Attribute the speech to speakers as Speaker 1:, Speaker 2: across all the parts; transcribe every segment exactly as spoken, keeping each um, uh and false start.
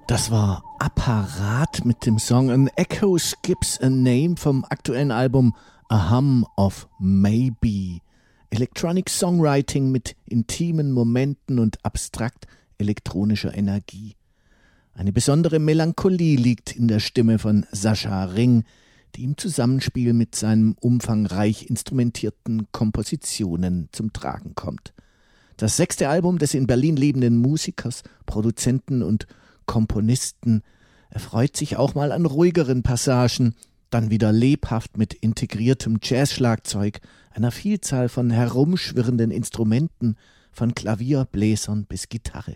Speaker 1: Das war Apparat mit dem Song An Echo Skips a Name vom aktuellen Album A Hum of Maybe. Electronic Songwriting mit intimen Momenten und abstrakt elektronischer Energie. Eine besondere Melancholie liegt in der Stimme von Sascha Ring, die im Zusammenspiel mit seinen umfangreich instrumentierten Kompositionen zum Tragen kommt. Das sechste Album des in Berlin lebenden Musikers, Produzenten und Komponisten erfreut sich auch mal an ruhigeren Passagen, dann wieder lebhaft mit integriertem Jazzschlagzeug, einer Vielzahl von herumschwirrenden Instrumenten, von Klavier, Bläsern bis Gitarre.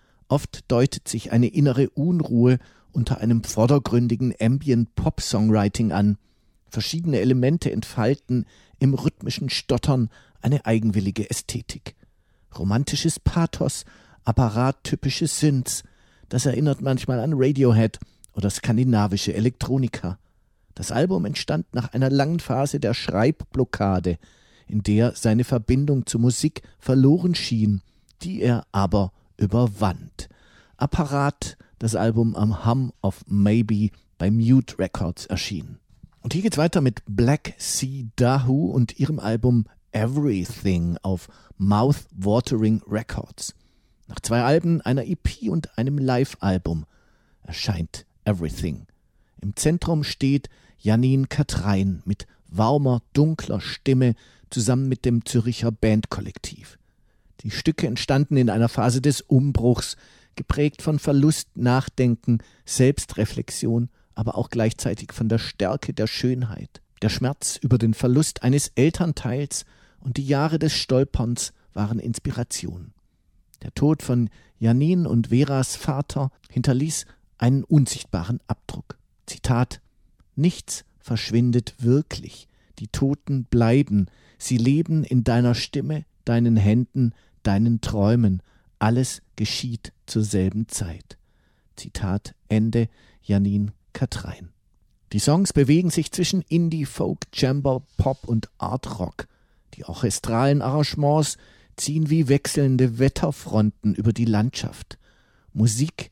Speaker 1: Oft deutet sich eine innere Unruhe unter einem vordergründigen Ambient-Pop-Songwriting an. Verschiedene Elemente entfalten im rhythmischen Stottern eine eigenwillige Ästhetik. Romantisches Pathos, apparattypische Synths, das erinnert manchmal an Radiohead oder skandinavische Elektronika. Das Album entstand nach einer langen Phase der Schreibblockade, in der seine Verbindung zur Musik verloren schien, die er aber überwand. Apparat, das Album am Hum of Maybe bei Mute Records erschienen. Und hier geht's weiter mit Black Sea Dahu und ihrem Album Everything auf Mouth Watering Records. Nach zwei Alben, einer E P und einem Live-Album erscheint Everything. Im Zentrum steht Janine Katrein mit warmer, dunkler Stimme zusammen mit dem Zürcher Bandkollektiv. Die Stücke entstanden in einer Phase des Umbruchs, geprägt von Verlust, Nachdenken, Selbstreflexion, aber auch gleichzeitig von der Stärke der Schönheit. Der Schmerz über den Verlust eines Elternteils und die Jahre des Stolperns waren Inspiration. Der Tod von Janine und Veras Vater hinterließ einen unsichtbaren Abdruck. Zitat: Nichts verschwindet wirklich, die Toten bleiben, sie leben in deiner Stimme, deinen Händen, deinen Träumen, alles geschieht zur selben Zeit. Zitat Ende, Janine Katrein. Die Songs bewegen sich zwischen Indie, Folk, Chamber, Pop und Art Rock. Die orchestralen Arrangements ziehen wie wechselnde Wetterfronten über die Landschaft. Musik